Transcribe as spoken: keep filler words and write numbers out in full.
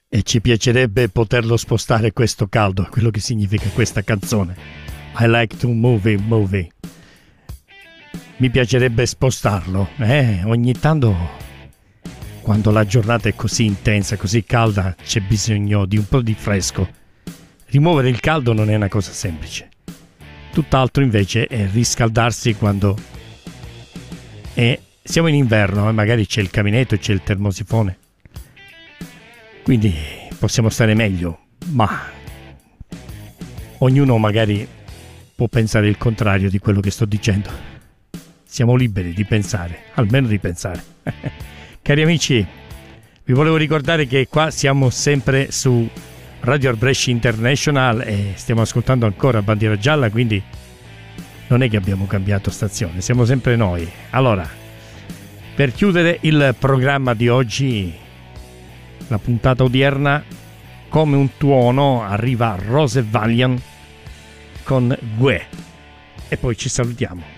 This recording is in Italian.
e ci piacerebbe poterlo spostare questo caldo, quello che significa questa canzone. I like to move it, move it. Mi piacerebbe spostarlo, eh? Ogni tanto, quando la giornata è così intensa, così calda, c'è bisogno di un po' di fresco. Rimuovere il caldo non è una cosa semplice. Tutt'altro invece è riscaldarsi quando è, siamo in inverno e magari c'è il caminetto e c'è il termosifone. Quindi possiamo stare meglio, ma ognuno magari può pensare il contrario di quello che sto dicendo. Siamo liberi di pensare, almeno di pensare. Cari amici, vi volevo ricordare che qua siamo sempre su Radio Brescia International e stiamo ascoltando ancora Bandiera Gialla, quindi non è che abbiamo cambiato stazione, siamo sempre noi. Allora, per chiudere il programma di oggi, la puntata odierna, come un tuono arriva Rose Valiant con Gue e poi ci salutiamo.